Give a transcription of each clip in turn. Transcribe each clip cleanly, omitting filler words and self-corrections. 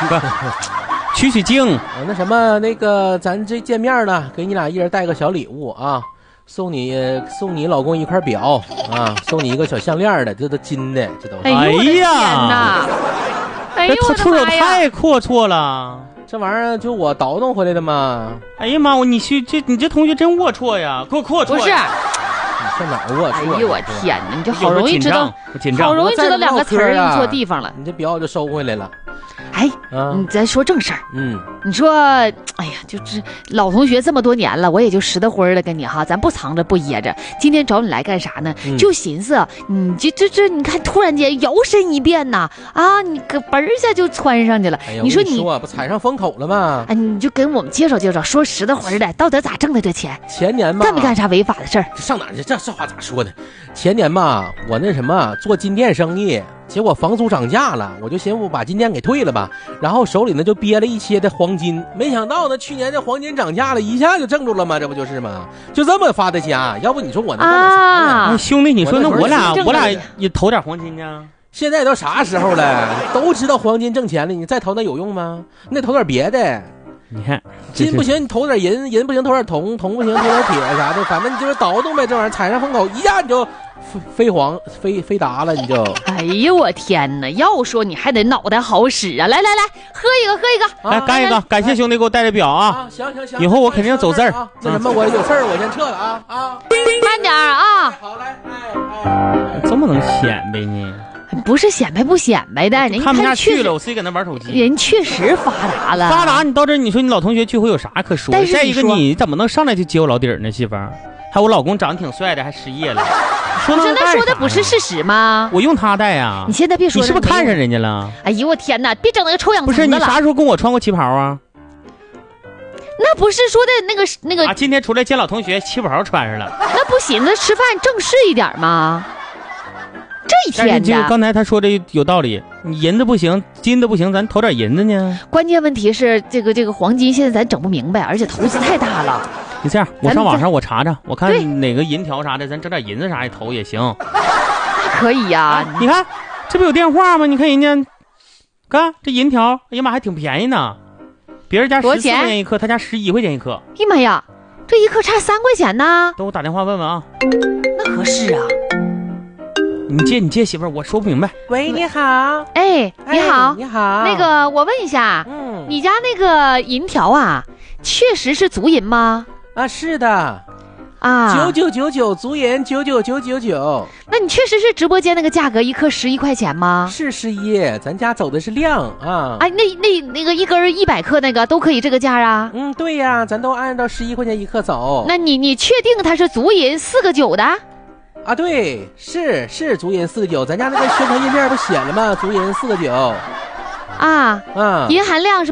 取经。 那什么，那个咱这见面了，给你俩一人带个小礼物啊，送你老公一块表啊，送你一个小项链的，这都金的，这都。 哎呀， 哎呦我的出手妈呀！ 太阔绰了。 这玩意儿就我倒腾回来的嘛。 哎呀妈，你这同学真龌龊呀，阔绰。 不是。 你上哪儿龌龊？ 哎呦我天哪！你就好容易知道，好容易知道两个词儿用错地方了。 你这表我就收回来了。 哎，你再说正事儿。你说，哎呀，就是老同学这么多年了，我也就实的灰了跟你哈，咱不藏着不掖着。今天找你来干啥呢？就寻思，你这，你看突然间摇身一变呐，啊，你个嘣一下就穿上去了。 你说你不踩上风口了吗？ 哎，你就跟我们介绍介绍，说实的灰的，到底咋挣的这钱？ 前年吧， 干没干啥违法的事儿？ 上哪儿去？这话咋说呢？前年吧，我那什么做金店生意。结果房租涨价了，我就寻思我把金店给退了吧，然后手里呢就憋了一些的黄金，没想到呢去年这黄金涨价了，一下就挣住了吗？这不就是吗？就这么发的家，要不你说我能干点啥呀？ 兄弟，你说那我俩也投点黄金呢？ 现在都啥时候了，都知道黄金挣钱了，你再投那有用吗？你得投点别的。 你看金不行，你投点银，银不行投点铜，铜不行投点铁啥的，反正你就是倒腾呗，这玩意儿踩上风口一下你就飞达了，你就。 哎呦我天哪！要说你还得脑袋好使啊！来，喝一个， 来干一个！感谢兄弟给我带的表啊！ 行， 以后我肯定走字儿。 那什么，我有事儿，我先撤了啊！ 慢点啊！ 好嘞， 这么能显摆呢？ 不是显摆不显摆的，人看不下去了，我自己搁那玩手机。 人确实发达了， 发达！你到这儿，你说你老同学聚会有啥可说的？再一个，你怎么能上来就揭我老底儿呢，媳妇儿？还我老公长得挺帅的，还失业了。 我真的说的不是事实吗？ 我用他带呀。 你现在别说， 你是不是看上人家了？ 哎呦我天哪！别整那个臭氧层的了。 不是你啥时候跟我穿过旗袍啊？ 那不是说的那个啊！今天出来见老同学，旗袍穿上了。 那不寻思吃饭正式一点吗？这一天就刚才他说的有道理，你银子不行，金子不行，咱投点银子呢。 关键问题是这个黄金现在咱整不明白，而且投资太大了。 你这样，我上网上我查查，我看哪个银条啥的，咱整点银子啥也投也行。 可以呀， 你看这不有电话吗？你看人家，看这银条，哎呀妈，还挺便宜呢。别人家14块钱一克，他家11块钱一克。 哎呀妈呀，这一克差3块钱呢。 等我打电话问问啊。 那合适啊。 你接媳妇儿，我说不明白。 喂，你好。 哎，你好， 你好。 那个，我问一下，你家那个银条啊，确实是足银吗？ 啊，是的。 啊 ，9999足银99999。 那你确实是直播间那个价格，1克11块钱吗？ 是11，咱家走的是量啊。 哎，那个一根100克那个都可以这个价啊？ 对呀，咱都按照11块钱1克走。 那你确定它是足银4个9的？ 啊，对，是足银4个9，咱家那个宣传页面不写了吗？足银4个9。 银含量是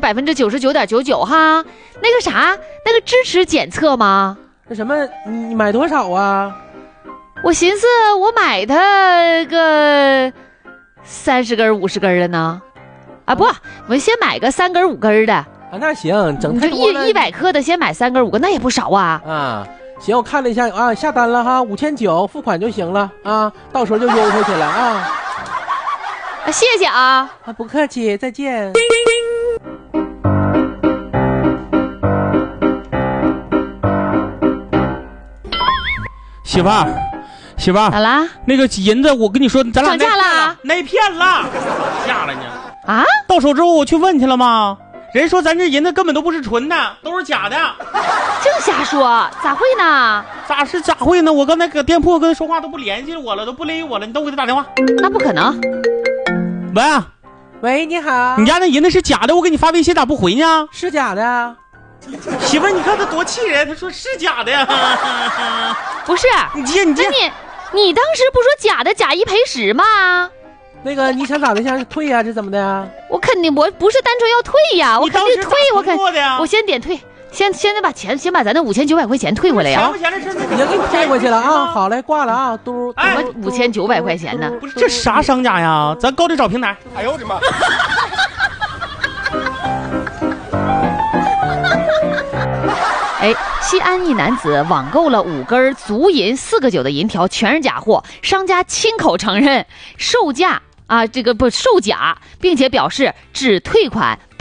99.99%哈。那个啥，那个支持检测吗？ 那什么，你买多少啊？ 我寻思我买它个30根50根的呢。啊不，我先买个3根5根的。 啊，那行，整太多了。 100克的先买3根5根，那也不少啊。 啊。行，我看了一下啊，下单了哈，5900付款就行了啊，到时候就邮回去了啊。 谢谢啊， 不客气，再见。 媳妇儿， 咋啦？ 那个银子，我跟你说，咱俩涨价了， 那骗了，下了呢。 啊？ 到手之后我去问去了吗？人说咱这银子根本都不是纯的，都是假的。 净瞎说，咋会呢？ 咋会呢？我刚才搁店铺跟说话都不联系我了，都不勒我了，你都给他打电话。 那不可能。 喂，你好。 你家那银子是假的，我给你发微信咋不回呢？ 是假的。 媳妇儿，你看他多气人，他说是假的呀。 不是， 你接。 你当时不说假的假一赔10吗？ 那个你想咋的？想退呀？这怎么的呀？ 我肯定我不是单纯要退呀，我肯定退，我先点退，先把钱，先把咱那5900块钱退回来呀。 已经给你退回去了啊！好嘞，挂了啊，嘟。 怎么5900块钱呢？ 不是这啥商家呀？咱高低找平台。哎呦我的妈！ 哎，西安一男子网购了5根足银4个9的银条，全是假货，商家亲口承认售假，并且表示只退款